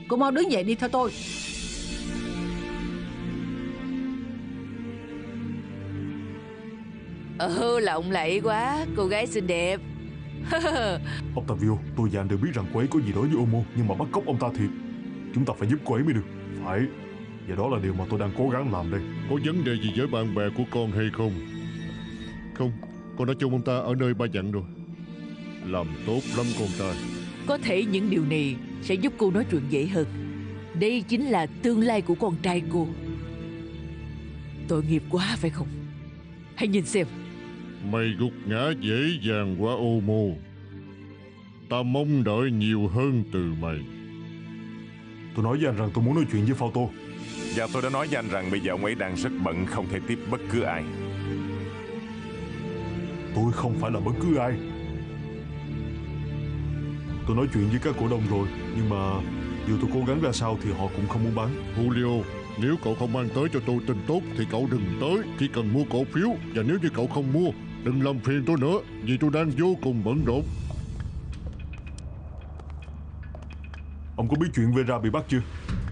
Cô mau đứng dậy đi theo tôi. Lộng lẫy quá, cô gái xinh đẹp. Octavio, tôi và anh đều biết rằng cô ấy có gì đó với Omo, nhưng mà bắt cóc ông ta thiệt. Chúng ta phải giúp cô ấy mới được. Phải. Và đó là điều mà tôi đang cố gắng làm đây. Có vấn đề gì với bạn bè của con hay không? Không, con đã chôn ông ta ở nơi ba dặn rồi. Làm tốt lắm con trai. Có thể những điều này sẽ giúp cô nói chuyện dễ hơn. Đây chính là tương lai của con trai cô. Tội nghiệp quá phải không? Hãy nhìn xem. Mày gục ngã dễ dàng qua Omo. Ta mong đợi nhiều hơn từ mày. Tôi nói với anh rằng tôi muốn nói chuyện với Fausto. Và tôi đã nói với anh rằng bây giờ ông ấy đang rất bận, không thể tiếp bất cứ ai. Tôi không phải là bất cứ ai. Tôi nói chuyện với các cổ đông rồi, nhưng mà dù tôi cố gắng ra sao thì họ cũng không muốn bán. Julio, nếu cậu không mang tới cho tôi tin tốt thì cậu đừng tới. Chỉ cần mua cổ phiếu. Và nếu như cậu không mua, đừng làm phiền tôi nữa, vì tôi đang vô cùng bận rộn. Ông có biết chuyện Vera bị bắt chưa?